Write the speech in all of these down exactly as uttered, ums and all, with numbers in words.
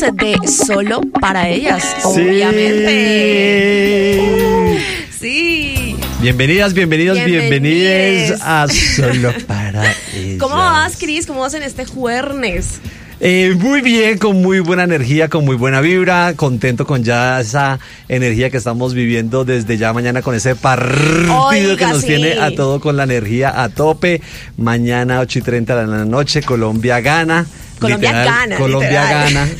de Solo para Ellas, obviamente. Uh, sí. Bienvenidas, bienvenidos, bienvenides a Solo para Ellas. ¿Cómo vas, Cris? ¿Cómo vas en este jueves? Eh, muy bien, con muy buena energía, con muy buena vibra, contento con ya esa energía que estamos viviendo desde ya mañana con ese partido Oiga, que nos sí. tiene a todo con la energía a tope. Mañana ocho y treinta de la noche, Colombia gana. Colombia literal, gana. Colombia literal. gana.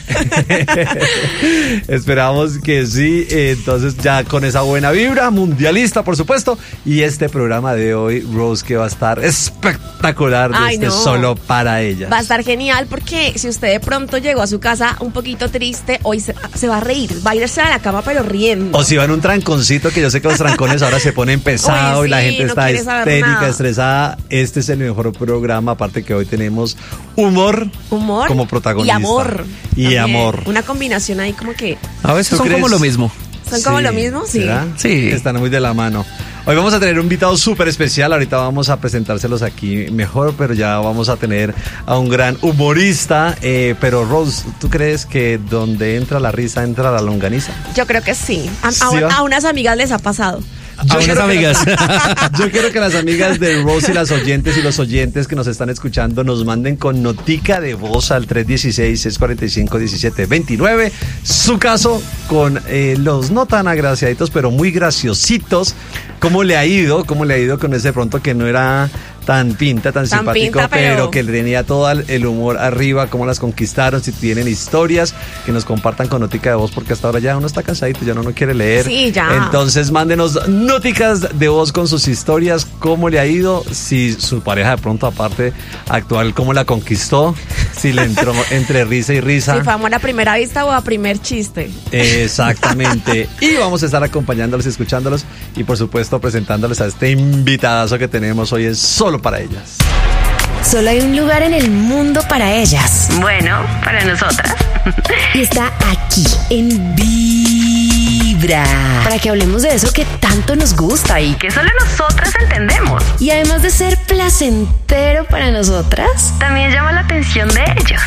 Esperamos que sí. Entonces ya con esa buena vibra, mundialista por supuesto. Y este programa de hoy, Rose, que va a estar espectacular. Ay, desde no. Solo para Ellas. Va a estar genial porque si usted de pronto llegó a su casa un poquito triste, hoy se, se va a reír. Va a irse a la cama pero riendo. O si va en un tranconcito, que yo sé que los trancones ahora se ponen pesados. Uy, sí, y la gente no está histérica, estresada. Este es el mejor programa, aparte que hoy tenemos humor. Humor. Como protagonista. Y amor. Y también. amor. Una combinación ahí como que... A veces son crees? como lo mismo. ¿Son Sí. como lo mismo? Sí. ¿Será? Sí. Están muy de la mano. Hoy vamos a tener un invitado súper especial. Ahorita vamos a presentárselos aquí mejor, pero ya vamos a tener a un gran humorista. Eh, pero Rose, ¿tú crees que donde entra la risa entra la longaniza? Yo creo que sí. A, ¿Sí a, va? a unas amigas les ha pasado. A unas amigas. Yo quiero que las amigas de Rose y las oyentes y los oyentes que nos están escuchando nos manden con notica de voz al tres uno seis, seis cuatro cinco, uno siete dos nueve su caso con eh, los no tan agraciaditos pero muy graciositos. ¿Cómo le ha ido? ¿Cómo le ha ido con ese pronto que no era tan pinta, tan, Tan simpático, pinta, pero... pero que tenía todo el humor arriba? ¿Cómo las conquistaron? Si tienen historias, que nos compartan con notica de voz, porque hasta ahora ya uno está cansadito, ya uno no quiere leer. Sí, ya. Entonces mándenos noticas de voz con sus historias, cómo le ha ido, si su pareja de pronto aparte actual, cómo la conquistó, si le entró entre risa y risa. Si fue amor a primera vista o a primer chiste. Exactamente. Y vamos a estar acompañándolos y escuchándolos y por supuesto presentándoles a este invitadazo que tenemos hoy en Solo para Ellas. Solo hay un lugar en el mundo para ellas. Bueno, para nosotras. Y está aquí, en Vibra. Para que hablemos de eso que tanto nos gusta y Que solo nosotras entendemos. Y además de ser placentero para nosotras, También llama la atención de ellos.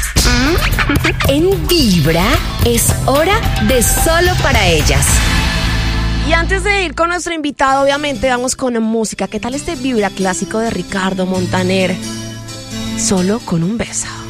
en Vibra es hora de Solo para Ellas. Y antes de ir con nuestro invitado, obviamente vamos con música. ¿Qué tal este Vibra clásico de Ricardo Montaner? Solo con un beso.